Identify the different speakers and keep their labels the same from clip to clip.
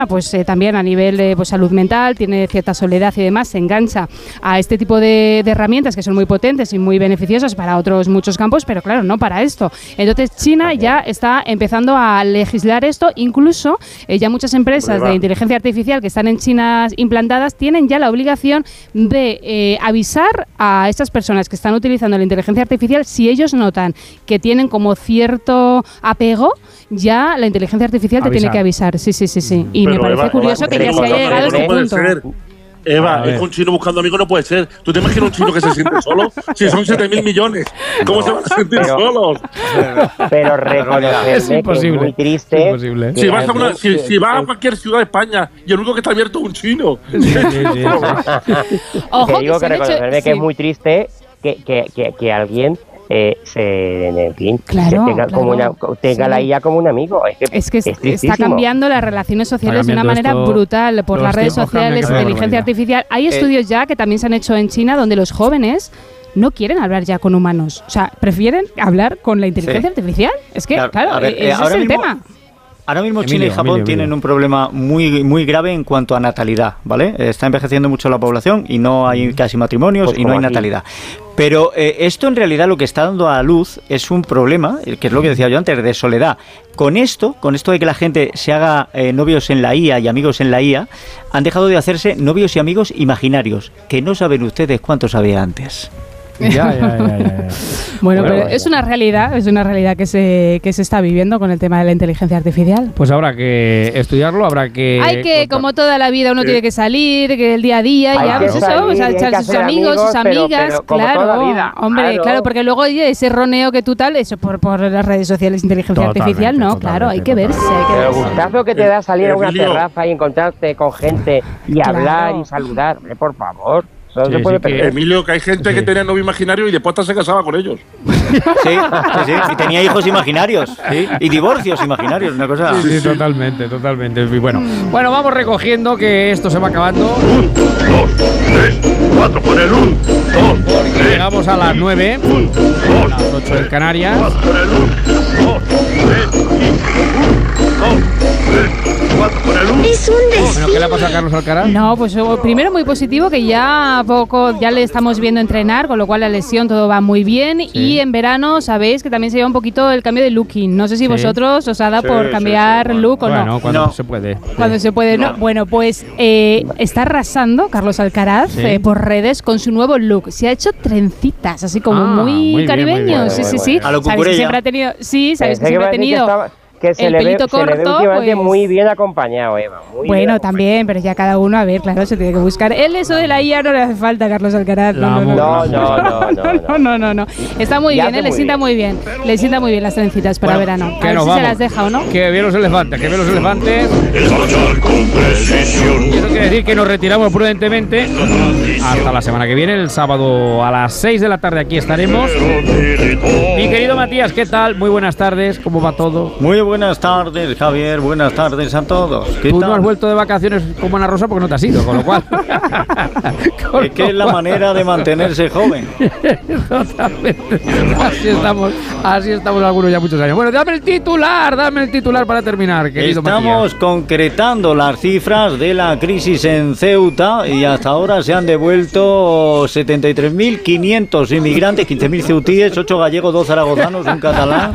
Speaker 1: pues también a nivel de pues, salud mental, tiene cierta soledad y demás, se engancha a este tipo de herramientas que son muy potentes y muy beneficiosas para otros muchos campos, pero claro, no para esto. Entonces China ya está empezando a legislar esto, incluso ya muchas empresas de inteligencia artificial que están en China implantadas tienen ya la obligación de avisar a estas personas que están utilizando la inteligencia artificial si ellos notan que tienen como cierto apego, ya la inteligencia artificial te tiene que avisar. Sí. Y pero me parece curioso que ya se haya llegado a este punto.
Speaker 2: Eva, es que un chino buscando amigos no puede ser. ¿Tú te imaginas un chino que se siente solo? Si son 7.000 millones, ¿cómo se van a sentir solos?
Speaker 3: Pero reconocerme que es muy triste. Es
Speaker 2: si vas a cualquier ciudad de España y el único que está abierto es un chino.
Speaker 3: Ojo, que digo que reconocerme que es muy triste que alguien tenga la IA como un amigo. Es que
Speaker 1: está cambiando las relaciones sociales de una manera brutal por las redes sociales, inteligencia artificial. Hay estudios ya que también se han hecho en China donde los jóvenes no quieren hablar ya con humanos. O sea, prefieren hablar con la inteligencia artificial. Es que, claro, ese es el tema.
Speaker 4: Ahora mismo China y Japón tienen un problema muy grave en cuanto a natalidad, ¿vale? Está envejeciendo mucho la población y no hay casi matrimonios y no hay natalidad. Pero esto en realidad lo que está dando a luz es un problema, que es lo que decía yo antes, de soledad. Con esto de que la gente se haga novios en la IA y amigos en la IA, han dejado de hacerse novios y amigos imaginarios, que no saben ustedes cuántos había antes.
Speaker 1: Ya. Bueno, pero es una realidad que se está viviendo con el tema de la inteligencia artificial.
Speaker 5: Pues habrá que estudiarlo,
Speaker 1: como toda la vida uno tiene que salir, que el día a día, ya pues eso, o sea, echarse sus amigos, sus amigas, claro, porque luego ese roneo que tú tal, eso por las redes sociales, inteligencia artificial, no, claro, hay que verse.
Speaker 3: El gustazo que te da salir a una terraza y encontrarte con gente y hablar y saludar, por favor.
Speaker 2: Emilio, que hay gente que tenía novio imaginario y después hasta se casaba con ellos.
Speaker 4: Sí, y tenía hijos imaginarios, y divorcios imaginarios, una cosa.
Speaker 5: Sí, totalmente. Y bueno, vamos recogiendo que esto se va acabando.
Speaker 2: 1, 2, 3, 4 con el 1, 2,
Speaker 5: porque llegamos a las 9, a las 8 en Canarias.
Speaker 2: 4 con el 1, 2, 3, 4 con el 1.
Speaker 6: Es un desfile.
Speaker 5: ¿Qué le ha pasado a Carlos Alcaraz?
Speaker 1: No, pues primero muy positivo, que ya le estamos viendo entrenar, con lo cual la lesión todo va muy bien. Sí. Y en verano sabéis que también se lleva un poquito el cambio de looking. No sé si vosotros os ha dado por cambiar look o no.
Speaker 5: Bueno, cuando se puede.
Speaker 1: Cuando se puede, no. Bueno, pues está arrasando Carlos Alcaraz por redes con su nuevo look. Se ha hecho trencitas, así como muy caribeño. Sí.
Speaker 4: A lo
Speaker 1: sabéis que siempre ha tenido. Sí, sabéis que siempre ha tenido.
Speaker 3: Que se le ve últimamente muy bien acompañado, Eva.
Speaker 1: Bueno, también, pero ya cada uno, a ver, claro, se tiene que buscar. Eso de la IA no le hace falta a Carlos Alcaraz. No. Está muy bien, le sienta muy bien. Le sienta muy bien las trencitas para verano. A ver si se las deja o no.
Speaker 5: Que bien los elefantes. Y eso quiere decir que nos retiramos prudentemente hasta la semana que viene. El sábado a las 6 de la tarde aquí estaremos. Mi querido Matías, ¿qué tal? Muy buenas tardes, ¿cómo va todo?
Speaker 4: Muy buenas tardes, Javier, buenas tardes a todos.
Speaker 5: Tú no has vuelto de vacaciones como Ana Rosa porque no te has ido, con lo cual...
Speaker 4: Es que es la manera de mantenerse joven.
Speaker 5: Totalmente. Así estamos algunos ya muchos años. Bueno, dame el titular para terminar, querido
Speaker 4: Estamos
Speaker 5: Matías.
Speaker 4: Concretando las cifras de la crisis en Ceuta y hasta ahora se han devuelto 73.500 inmigrantes, 15.000 ceutíes, 8 gallegos, 2 zaragozanos, un catalán.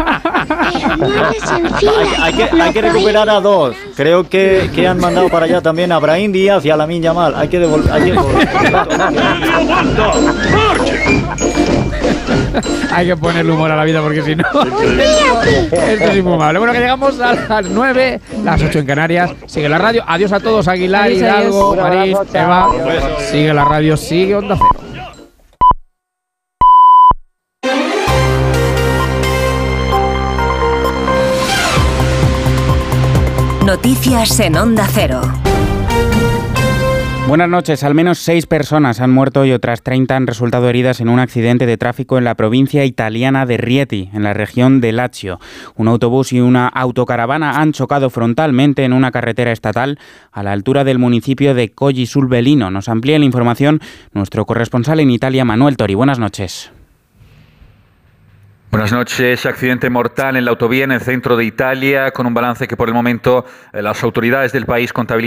Speaker 4: Hay que recuperar a 2. Creo que han mandado para allá también a Brahim Díaz y a Lamine Yamal. Hay que devolver.
Speaker 5: Hay que ponerle humor a la vida porque si no esto es infumable. Bueno, que llegamos a las 9, las 8 en Canarias. Sigue la radio. Adiós a todos. Aguilar, Hidalgo, Marín, Eva. Sigue la radio, sigue Onda Cero.
Speaker 6: Noticias en Onda Cero.
Speaker 7: Buenas noches. Al menos 6 personas han muerto y otras 30 han resultado heridas en un accidente de tráfico en la provincia italiana de Rieti, en la región de Lazio. Un autobús y una autocaravana han chocado frontalmente en una carretera estatal a la altura del municipio de Colli sul Velino. Nos amplía la información nuestro corresponsal en Italia, Manuel Tori. Buenas noches.
Speaker 8: Buenas noches. Accidente mortal en la autovía en el centro de Italia, con un balance que por el momento las autoridades del país contabilizan